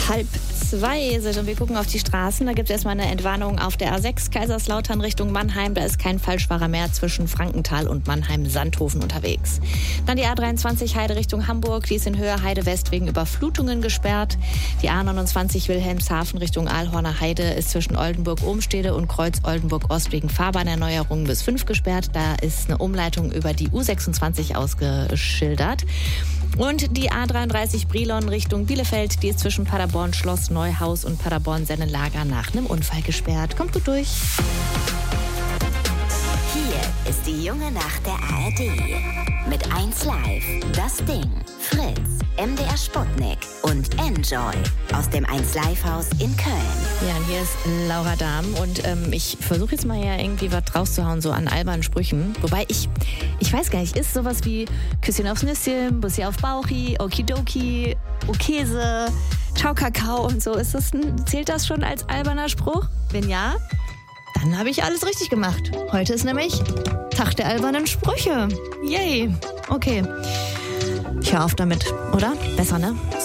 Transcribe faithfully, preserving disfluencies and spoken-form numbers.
Halb zwei ist es und wir gucken auf die Straßen. Da gibt es erstmal eine Entwarnung auf der A sechs Kaiserslautern Richtung Mannheim. Da ist kein Falschfahrer mehr zwischen Frankenthal und Mannheim-Sandhofen unterwegs. Dann die A dreiundzwanzig Heide Richtung Hamburg. Die ist in Höhe Heide West wegen Überflutungen gesperrt. Die A neunundzwanzig Wilhelmshaven Richtung Aalhorner Heide ist zwischen Oldenburg-Ohmstede und Kreuz Oldenburg-Ost wegen Fahrbahnerneuerung bis fünf gesperrt. Da ist eine Umleitung über die U sechsundzwanzig ausgeschildert. Und die A dreiunddreißig Brilon Richtung Bielefeld, die ist zwischen Paderborn Schloss Neuhaus und Paderborn Sennenlager nach einem Unfall gesperrt. Kommt gut durch. Hier ist die junge Nacht der A R D. Mit eins Live, Das Ding, Fritz, M D R Sputnik und Enjoy aus dem eins Live Haus in Köln. Ja, und hier ist Laura Dahm und ähm, ich versuche jetzt mal ja irgendwie was rauszuhauen, so an albernen Sprüchen. Wobei ich, ich weiß gar nicht, ist sowas wie Küsschen aufs Nüsschen, Bussi auf Bauchi, Okidoki, Okese, Ciao Kakao und so. Ist das ein, zählt das schon als alberner Spruch? Wenn ja, dann habe ich alles richtig gemacht. Heute ist nämlich Tag der albernen Sprüche. Yay. Okay. Ich hör auf damit, oder? Besser, ne?